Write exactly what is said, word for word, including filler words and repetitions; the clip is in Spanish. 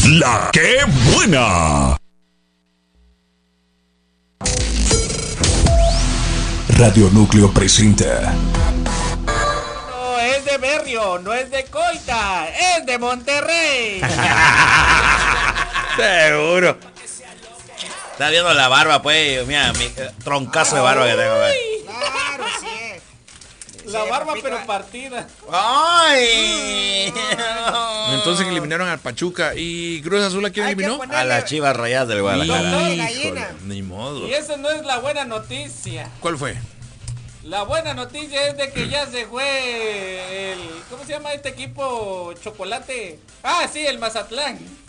La que buena. Radio Núcleo presenta. No es de Berrio, no es de Coita, es de Monterrey. Seguro. Está viendo la barba, pues. Mira, mi troncazo de barba que tengo. Claro, sí. La Sí, barba papito, pero eh. partida. ¡Ay! Entonces que eliminaron al Pachuca. ¿Y Cruz Azul a quién Hay que eliminó? poner- A las Chivas Rayadas del Guadalajara. Doctor Híjole, Gallina. ni modo. Y esa no es la buena noticia. ¿Cuál fue? La buena noticia es de que ya se fue el... ¿Cómo se llama este equipo chocolate? Ah, sí, el Mazatlán.